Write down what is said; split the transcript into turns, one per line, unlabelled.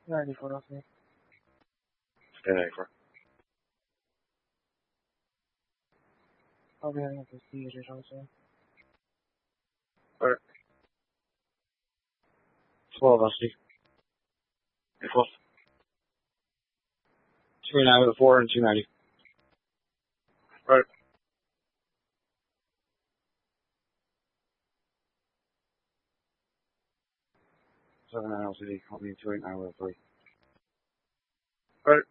94 off me.
94.
I'll be having to see it also.
Alright.
12 off me.
12.
29 with a 4 and 290.
Alright.
79 LCD. Call me 289 with a 3.
Alright.